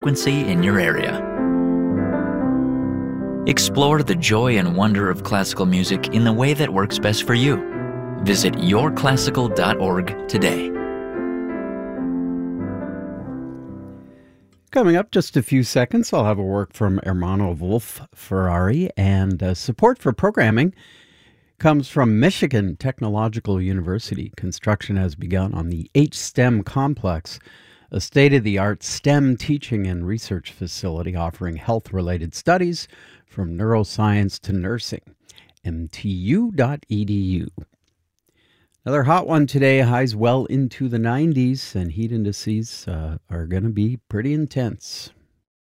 frequency in your area. Explore the joy and wonder of classical music in the way that works best for you. Visit yourclassical.org today. Coming up just a few seconds, I'll have a work from Ermanno Wolf Ferrari, and support for programming comes from Michigan Technological University. Construction has begun on the HSTEM complex, a state-of-the-art STEM teaching and research facility offering health-related studies from neuroscience to nursing. mtu.edu. Another hot one today, highs well into the 90s, and heat indices are going to be pretty intense.